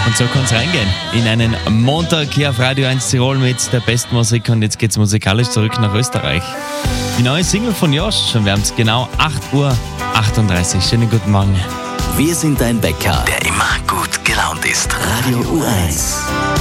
Und so kann es reingehen in einen Montag hier auf Radio 1 Tirol mit der besten Musik. Und jetzt geht es musikalisch zurück nach Österreich. Die neue Single von Josh, und wir haben es genau 8:38 Uhr. Schönen guten Morgen. Wir sind dein Bäcker, der immer gut gelaunt ist. Radio U1.